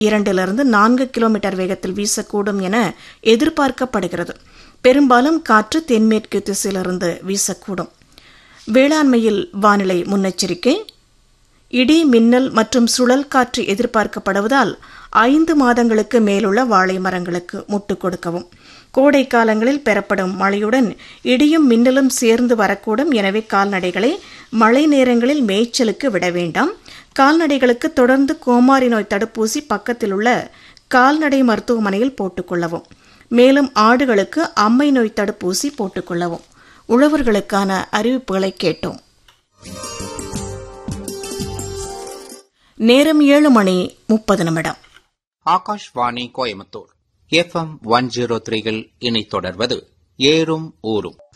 2 to 4 kilometre வேகத்தில் வீசக்கூடும் என எதிர்பார்க்கப்படுகிறது. பெரும்பாலும் காற்று தென்மேற்கு திசையிலிருந்து வீசக்கூடும். வேளாண்மையில் வானிலை முன்னெச்சரிக்கை. இடி, மின்னல் மற்றும் சுழல் காற்று எதிர்பார்க்கப்படுவதால் 5 மாதங்களுக்கு மேலுள்ள வாழை மரங்களுக்கு முட்டுக் கொடுக்கவும். கோடை காலங்களில் பெறப்படும் மழையுடன் இடியும் மின்னலும் சேர்ந்து வரக்கூடும். எனவே கால்நடைகளை மழை நேரங்களில் மேய்ச்சலுக்கு விட வேண்டாம். கால்நடைகளுக்கு தொடர்ந்து கோமாரி நோய் தடுப்பூசி பக்கத்தில் உள்ள கால்நடை மருத்துவமனையில் போட்டுக்கொள்ளவும். மேலும் ஆடுகளுக்கு அம்மை நோய் தடுப்பூசி போட்டுக்கொள்ளவும். உழவர்களுக்கான அறிவிப்புகளை கேட்டோம். நேரம் 7:30. ஆகாஷ்வாணி கோயம்புத்தூர் FM 103 இல் இனி தொடர்வது ஏறும் ஊரும்.